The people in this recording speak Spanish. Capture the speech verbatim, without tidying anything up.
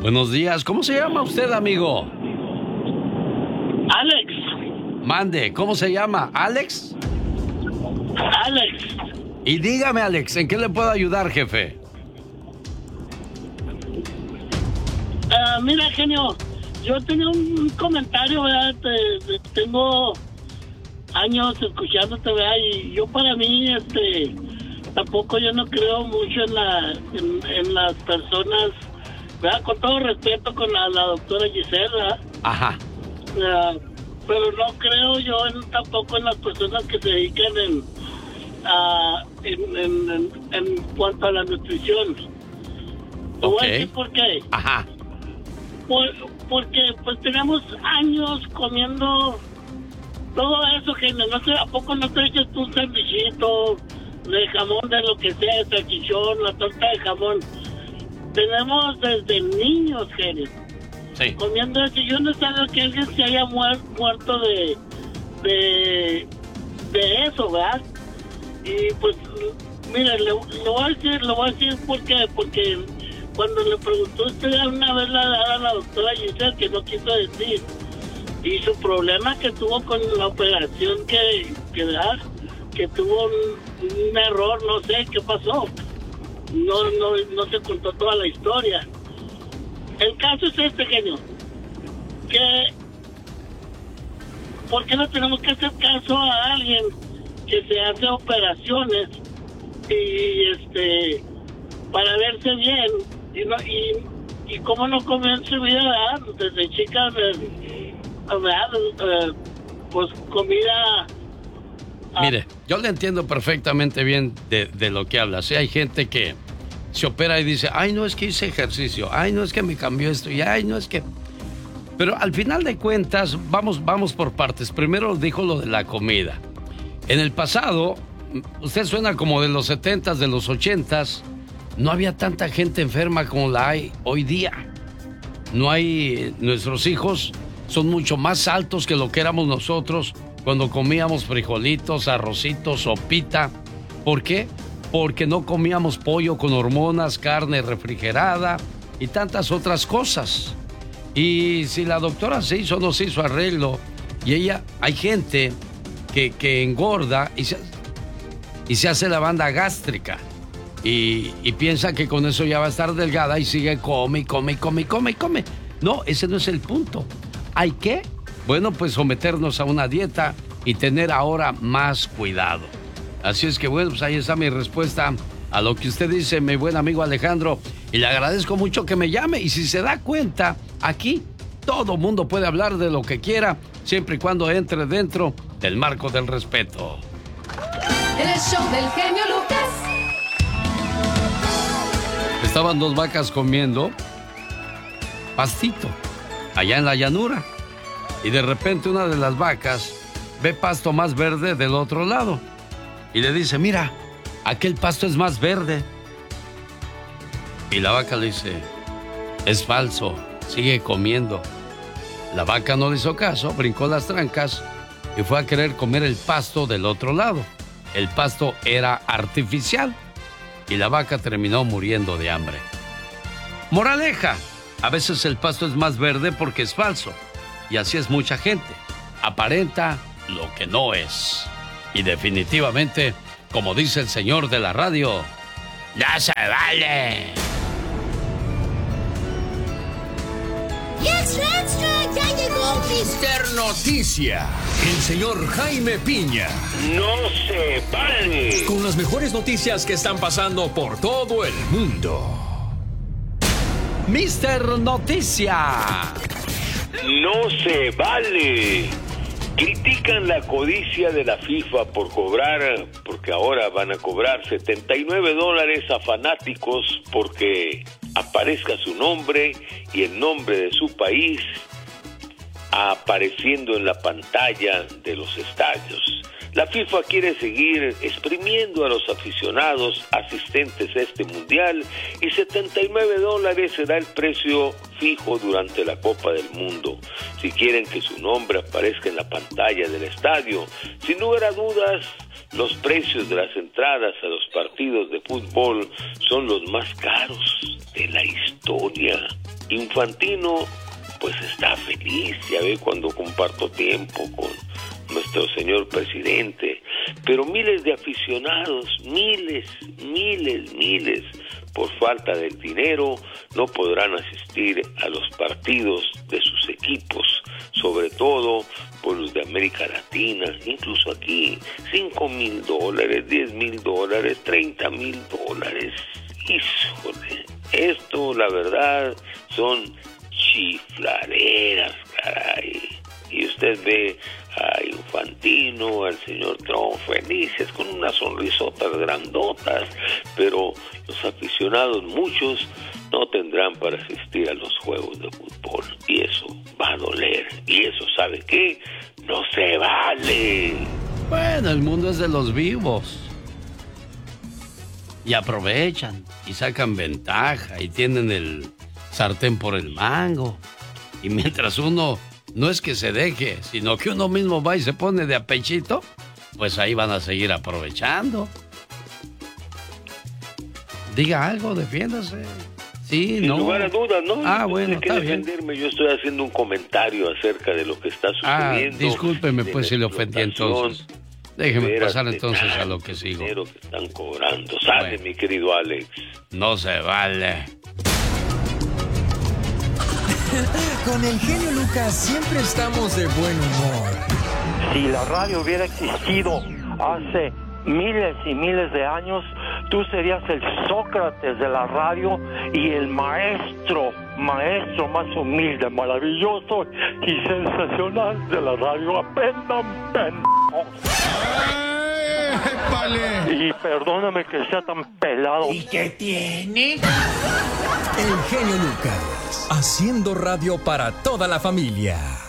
Buenos días. ¿Cómo se llama usted, amigo? Alex. Mande, ¿cómo se llama? ¿Alex? Alex. Y dígame, Alex, ¿en qué le puedo ayudar, jefe? Uh, mira, genio, yo tenía un comentario, ¿verdad? Te, te, tengo años escuchándote, ¿verdad? Y yo para mí, este, tampoco yo no creo mucho en, la, en, en las personas, ¿verdad? Con todo respeto con la, la doctora Gisela. Ajá. Uh, pero no creo yo en, tampoco en las personas que se dedican en, uh, en, en, en, en cuanto a la nutrición. Te voy a decir por qué. Ajá. Por, porque pues tenemos años comiendo todo eso, que no sé, ¿a poco no te echas tú un sandwichito de jamón, de lo que sea, el salchichón, la torta de jamón? Tenemos desde niños, genio, sí. comiendo eso. Yo no sé que alguien se haya muer, muerto de, de de eso, ¿verdad? Y pues, mira, le, le voy a decir, le voy a decir por qué, porque cuando le preguntó usted una vez la, a la doctora Giselle, que no quiso decir, y su problema que tuvo con la operación que, que, da, que tuvo un, un error, no sé qué pasó, no, no, no se contó toda la historia. El caso es este, genio, que ¿por qué no tenemos que hacer caso a alguien que se hace operaciones y este para verse bien? Y, no, y, y cómo no comer en su vida, ¿verdad? Desde chica, ¿verdad? Eh, pues comida... Mire, yo le entiendo perfectamente bien de, de lo que habla. Sí, hay gente que se opera y dice, ay, no, es que hice ejercicio, ay, no, es que me cambió esto, y ay, no, es que... Pero al final de cuentas, vamos, vamos por partes. Primero dijo lo de la comida. En el pasado, usted suena como de los setentas, de los ochentas... No había tanta gente enferma como la hay hoy día. No hay... Nuestros hijos son mucho más altos que lo que éramos nosotros cuando comíamos frijolitos, arrocitos, sopita. ¿Por qué? Porque no comíamos pollo con hormonas, carne refrigerada y tantas otras cosas. Y si la doctora se hizo o no se hizo arreglo, y ella... Hay gente que, que engorda y se, y se hace la banda gástrica. Y, y piensa que con eso ya va a estar delgada y sigue come y come y come y come y come. No, ese no es el punto. ¿Hay qué? Bueno, pues someternos a una dieta y tener ahora más cuidado. Así es que bueno, pues ahí está mi respuesta a lo que usted dice, mi buen amigo Alejandro. Y le agradezco mucho que me llame. Y si se da cuenta, aquí todo mundo puede hablar de lo que quiera, siempre y cuando entre dentro del marco del respeto. El show del genio Lucas. Estaban dos vacas comiendo pastito allá en la llanura y de repente una de las vacas ve pasto más verde del otro lado y le dice, mira, aquel pasto es más verde. Y la vaca le dice, es falso, sigue comiendo. La vaca no le hizo caso, brincó las trancas y fue a querer comer el pasto del otro lado. El pasto era artificial. Y la vaca terminó muriendo de hambre. Moraleja, a veces el pasto es más verde porque es falso. Y así es mucha gente. Aparenta lo que no es. Y definitivamente, como dice el señor de la radio, ¡ya se vale! ¡Yes, extra! ¡Ya llegó mister Noticia! El señor Jaime Piña. ¡No se vale! Con las mejores noticias que están pasando por todo el mundo. mister Noticia. ¡No se vale! Critican la codicia de la FIFA por cobrar, porque ahora van a cobrar setenta y nueve dólares a fanáticos porque aparezca su nombre y el nombre de su país apareciendo en la pantalla de los estadios. La FIFA quiere seguir exprimiendo a los aficionados asistentes a este mundial y setenta y nueve dólares será el precio fijo durante la Copa del Mundo. Si quieren que su nombre aparezca en la pantalla del estadio, sin lugar a dudas, los precios de las entradas a los partidos de fútbol son los más caros de la historia. Infantino pues está feliz, ya ve, cuando comparto tiempo con nuestro señor presidente, pero miles de aficionados, miles, miles, miles, por falta del dinero, no podrán asistir a los partidos de sus equipos, sobre todo por los de América Latina, incluso aquí, cinco mil dólares, diez mil dólares, treinta mil dólares. Híjole, esto la verdad son chifladeras, caray. Y usted ve a Infantino, al señor Trump felices, con unas sonrisotas grandotas, pero los aficionados, muchos, no tendrán para asistir a los juegos de fútbol, y eso va a doler, y eso, ¿sabe qué? No se vale. Bueno, el mundo es de los vivos. Y aprovechan, y sacan ventaja, y tienen el sartén por el mango. Y mientras uno no es que se deje, sino que uno mismo va y se pone de apechito, pues ahí van a seguir aprovechando. Diga algo, defiéndase. Sí, Sin no. lugar a dudas, ¿no? Ah, bueno, que está bien. defenderme. Yo estoy haciendo un comentario acerca de lo que está sucediendo. Ah, discúlpeme, pues, si le ofendí entonces. Déjeme pasar entonces a lo que sigo. Dinero que están cobrando. Sale, bueno, mi querido Alex. No se vale. Con el genio Lucas siempre estamos de buen humor. Si la radio hubiera existido hace miles y miles de años, tú serías el Sócrates de la radio y el maestro, maestro más humilde, maravilloso y sensacional de la radio. Aprendan, pendejos. Y perdóname que sea tan pelado. ¿Y qué tiene? El genio Lucas, haciendo radio para toda la familia.